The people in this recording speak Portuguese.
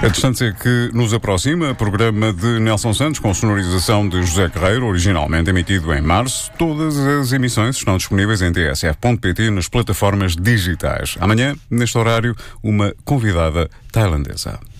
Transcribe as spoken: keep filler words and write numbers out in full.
A distância que nos aproxima, programa de Nelson Santos com sonorização de José Carreiro, originalmente emitido em março. Todas as emissões estão disponíveis em t s f ponto p t nas plataformas digitais. Amanhã, neste horário, uma convidada tailandesa.